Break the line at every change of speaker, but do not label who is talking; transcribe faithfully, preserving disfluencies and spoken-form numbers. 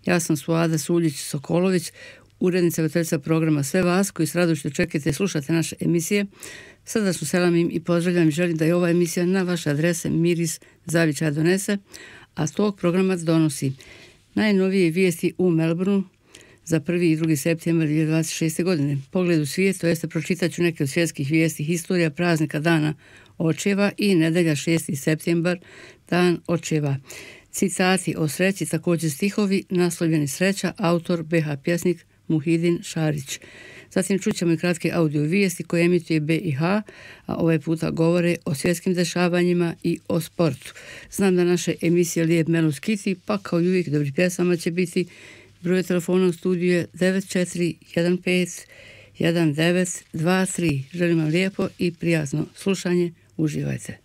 Ja sam Suada Suljić-Sokolović, urednica voditeljica programa. Sve vas koji s radošću čekate i slušate naše emisije, srdačno selamim i pozdravljam i želim da je ova emisija na vaše adrese miris zavičaja donese, a tog programa donosi najnovije vijesti u Melbourneu za prvi i drugi septembar dvije tisuće dvadeset šeste. godine. Pogled u svijet, to jeste pročitat ću neke od svjetskih vijesti, historija praznika dana očeva i nedelja šesti septembar, dan očeva. Citati o sreći, također stihovi, naslovljeni Sreća, autor B H pjesnik Muhidin Šarić. Zatim čućemo i kratke audio vijesti koje emituje B I H, a ovaj puta govore o svjetskim dešavanjima i o sportu. Znam da naše emisije Lijep Melus Kiti, pa kao i uvijek dobri pjesama će biti. Broj telefona u studiju je devet četiri jedan pet jedan devet dva tri. Želim vam lijepo i prijatno slušanje. Uživajte.